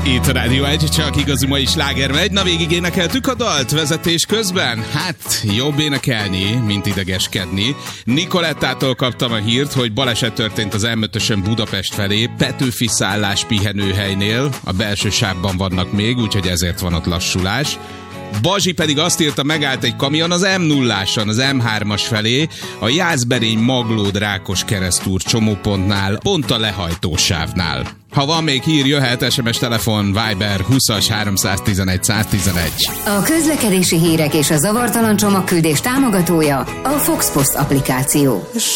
Itt a Rádió 1, csak igazi mai sláger megy. Na, végig énekeltük a dalt vezetés közben? Hát, jobb énekelni, mint idegeskedni. Nikolettától kaptam a hírt, hogy baleset történt az M5-ösön Budapest felé, Petőfi szállás pihenőhelynél. A belső sávban vannak még, úgyhogy ezért van ott lassulás. Bazsi pedig azt írta, megállt egy kamion az M0-áson, az M3-as felé, a Jászberény Maglód Rákos keresztúr csomópontnál, pont a lehajtósávnál. Ha van még hír, jöhet SMS, telefon, Viber 20-as 311 111. A közlekedési hírek és a zavartalan csomagküldés támogatója a Fox Post applikáció.